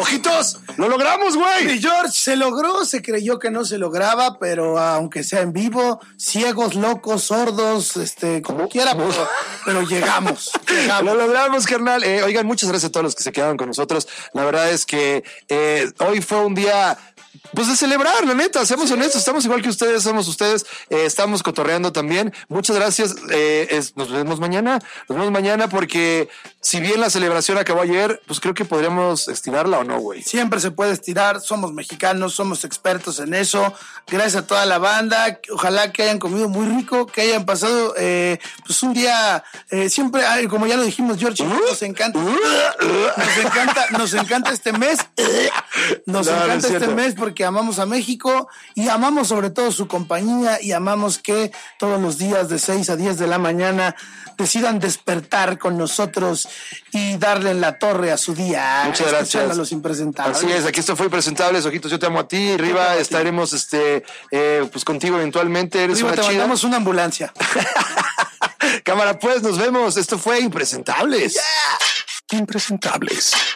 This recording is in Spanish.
ojitos! ¡Lo logramos, güey! Y George, se logró, se creyó que no se lograba, pero aunque sea en vivo, ciegos, locos, sordos, como quiera, pero llegamos. Lo logramos, carnal. Oigan, muchas gracias a todos los que se quedaron con nosotros. La verdad es que hoy fue un día... Pues de celebrar, la neta, seamos honestos, estamos igual que ustedes, somos ustedes, estamos cotorreando también. Muchas gracias, nos vemos mañana porque si bien la celebración acabó ayer, pues creo que podríamos estirarla o no, güey. Siempre se puede estirar, somos mexicanos, somos expertos en eso. Gracias a toda la banda, ojalá que hayan comido muy rico, que hayan pasado pues un día, siempre, como ya lo dijimos, George, nos encanta este mes, este mes porque amamos a México y amamos sobre todo su compañía y amamos que todos los días de 6 a 10 de la mañana decidan despertar con nosotros y darle en la torre a su día. Muchas gracias. A los impresentables. Así es, aquí esto fue Impresentables, ojitos, yo te amo a ti, Riva, estaremos pues contigo eventualmente, eres Riva, una te chida. mandamos una ambulancia. Cámara, pues, nos vemos, esto fue Impresentables. Yeah. Impresentables.